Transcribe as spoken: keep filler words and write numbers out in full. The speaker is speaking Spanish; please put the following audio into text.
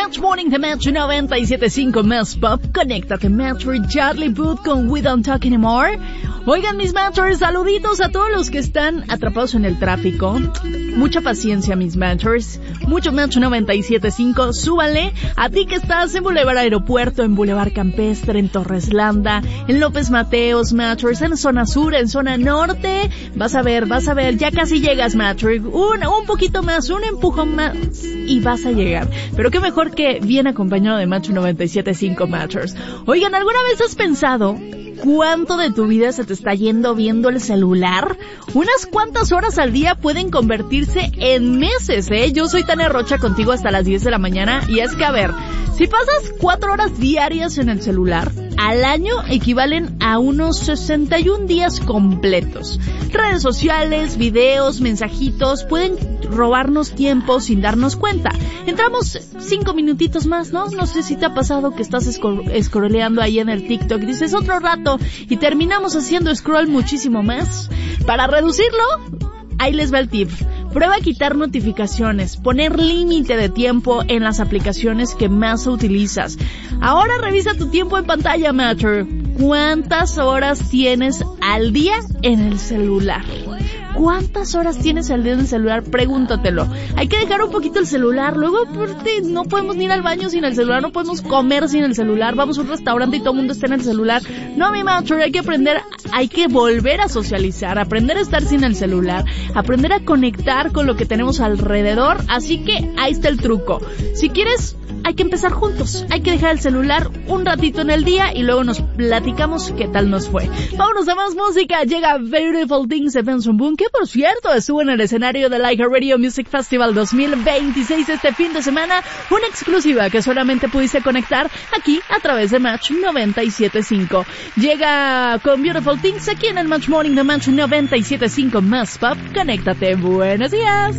Match Morning de Match noventa y siete punto cinco Más Pop. Conéctate, Matcher, Charlie Puth con We Don't Talk Anymore. Oigan, mis Matchers, saluditos a todos los que están atrapados en el tráfico. Mucha paciencia, mis Matchers. Mucho Match noventa y siete punto cinco. Súbale. A ti que estás en Boulevard Aeropuerto, en Boulevard Campestre, en Torres Landa, en López Mateos, Matchers, en zona sur, en zona norte. Vas a ver, vas a ver, ya casi llegas, Matcher. Un, un poquito más, un empujón más y vas a llegar. Pero qué mejor que bien acompañado de Match noventa y siete punto cinco, Matchers. Oigan, ¿alguna vez has pensado cuánto de tu vida se te está yendo viendo el celular? Unas cuantas horas al día pueden convertirse en meses, ¿eh? Yo soy Tania Rocha contigo hasta las diez de la mañana y es que, a ver, si pasas cuatro horas diarias en el celular, al año equivalen a unos sesenta y un días completos. Redes sociales, videos, mensajitos pueden robarnos tiempo sin darnos cuenta. Entramos cinco minutitos más, ¿no? No sé si te ha pasado que estás scrolleando ahí en el TikTok y dices otro rato y terminamos haciendo scroll muchísimo más. Para reducirlo, ahí les va el tip. Prueba a quitar notificaciones, poner límite de tiempo en las aplicaciones que más utilizas. Ahora revisa tu tiempo en pantalla, Matcher. ¿Cuántas horas tienes al día en el celular? ¿Cuántas horas tienes al día en el celular? Pregúntatelo. Hay que dejar un poquito el celular. Luego, porque no podemos ni ir al baño sin el celular, no podemos comer sin el celular. Vamos a un restaurante y todo el mundo está en el celular. No, mi Matcher, hay que aprender, hay que volver a socializar, aprender a estar sin el celular, aprender a conectar con lo que tenemos alrededor. Así que ahí está el truco. Si quieres, hay que empezar juntos. Hay que dejar el celular un ratito en el día y luego nos platicamos qué tal nos fue. Vámonos a más música. Llega Beautiful Things de Benson Boone, que por cierto estuvo en el escenario del iHeartRadio Music Festival dos mil veintiséis este fin de semana. Una exclusiva que solamente pudiste conectar aquí a través de Match noventa y siete punto cinco. Llega con Beautiful Things aquí en el Match Morning de Match noventa y siete punto cinco Más Pop. Conéctate. Buenos días.